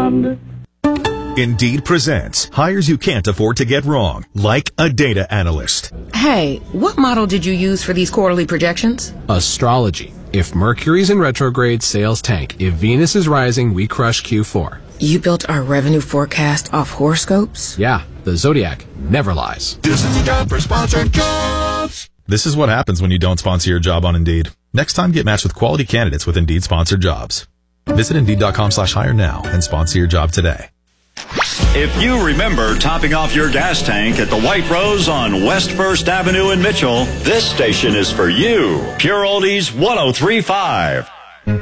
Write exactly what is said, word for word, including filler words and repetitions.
bond. Indeed presents hires you can't afford to get wrong, like a data analyst. Hey, what model did you use for these quarterly projections? Astrology. If Mercury's in retrograde, sales tank. If Venus is rising, we crush Q four. You built our revenue forecast off horoscopes? Yeah, the Zodiac never lies. This is the job for sponsored jobs. This is what happens when you don't sponsor your job on Indeed. Next time, get matched with quality candidates with Indeed sponsored jobs. Visit Indeed.com slash hire now and sponsor your job today. If you remember topping off your gas tank at the White Rose on West First Avenue in Mitchell, this station is for you. Pure Oldies one oh three point five.